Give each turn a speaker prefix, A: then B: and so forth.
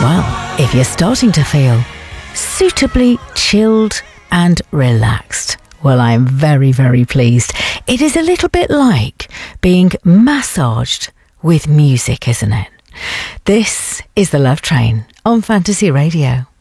A: Well, if you're starting to feel suitably chilled and relaxed, well, I'm very, very pleased. It is a little bit like being massaged with music, isn't it? This is The Love Train on Fantasy Radio.